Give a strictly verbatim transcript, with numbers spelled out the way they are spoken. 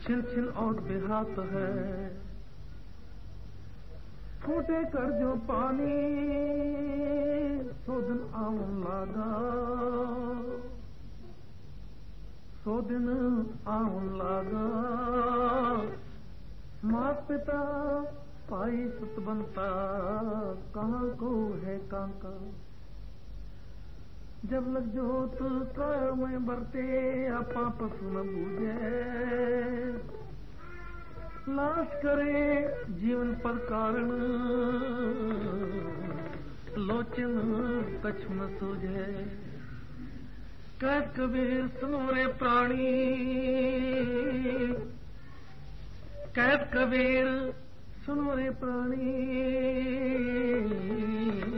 छिन छिन और बेहात है, फूटे कर जो पानी सो दिन आवन लागा, सो दिन आवन लागा। मात पिता पाई सुत बनता, कहाँ को है कांका। जब लग जोत काय में बरते, आपा पशु न बूझे। लाश करे जीवन पर कारण, लोचन कछु न सूझे। कहत कबीर सुनो रे प्राणी, कहत कबीर सुनो रे प्राणी।